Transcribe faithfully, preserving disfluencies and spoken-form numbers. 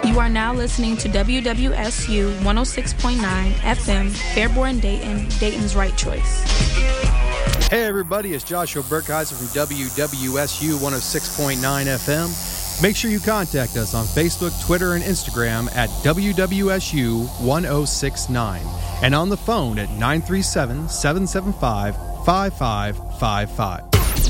You are now listening to W W S U one oh six point nine F M, Fairborn, Dayton, Dayton's right choice. Hey everybody, it's Joshua Burkheiser from W W S U one oh six point nine F M. Make sure you contact us on Facebook, Twitter, and Instagram at W W S U one oh six nine and on the phone at nine three seven, seven seven five, five five five five.